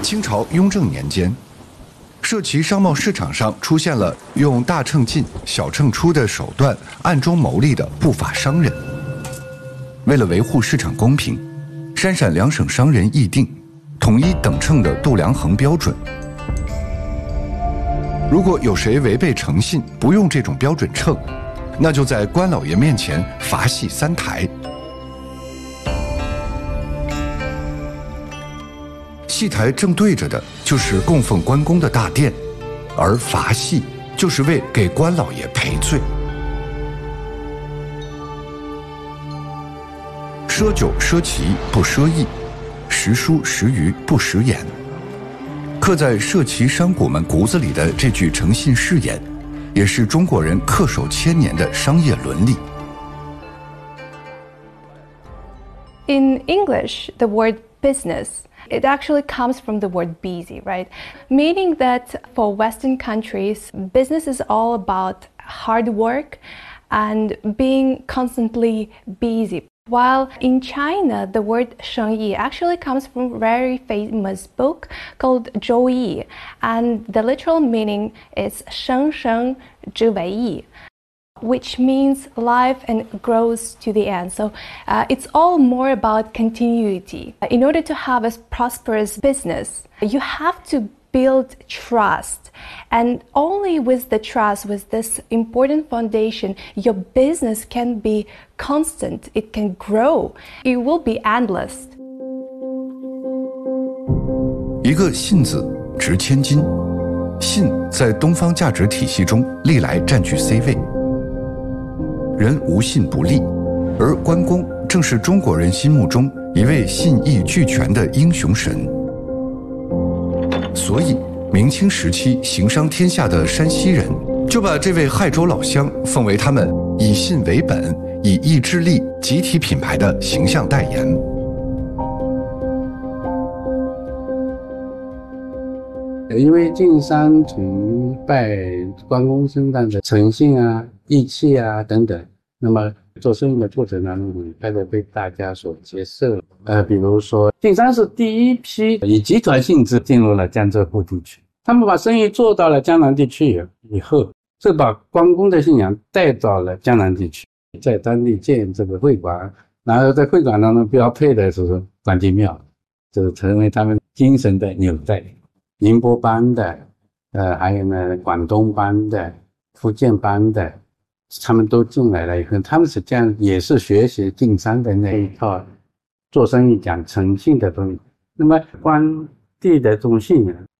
清朝雍正年间，社旗商贸市场上出现了用大秤进、小秤出的手段暗中牟利的不法商人。为了维护市场公平，山陕两省商人议定统一等秤的度量衡标准。如果有谁违背诚信，不用这种标准秤，那就在官老爷面前罚戏3台。戏台正对着的就是供奉关公的大殿，而罚戏就是为给关老爷赔罪。赊酒赊旗不赊义，食蔬食鱼不食言。刻在社旗商贾们骨子里的这句诚信誓言，也是中国人恪守千年的商业伦理。 In English, the word business, it actually comes from the word busy, right? Meaning that for Western countries, business is all about hard work and being constantly busy. While in China, the word 生意 actually comes from a very famous book called 周易, and the literal meaning is 生生之为义, which means life and grows to the end. So it's all more about continuity. In order to have a prosperous business, you have to build trust. And only with the trust, with this important foundation, your business can be constant, it can grow, it will be endless. 一个信字值千金，信在东方价值体系中历来占据 C 位。人无信不立，而关公正是中国人心目中一位信义俱全的英雄神。所以明清时期行商天下的山西人就把这位亥州老乡奉为他们以信为本、以义致力集体品牌的形象代言。 因为晋商崇拜关公身上的诚信啊、义气啊等等，那么做生意的过程当中开始被大家所接受。比如说晋商是第一批以集团性质进入了江浙沪地区，他们把生意做到了江南地区以后，就把关公的信仰带到了江南地区，在当地建这个会馆，然后在会馆当中标配的是关帝庙，就是成为他们精神的纽带。宁波帮的还有呢广东帮的、福建帮的，他们都进来了以后，他们实际上也是学习晋商的那一套做生意讲诚信的东西。那么关帝的这种信仰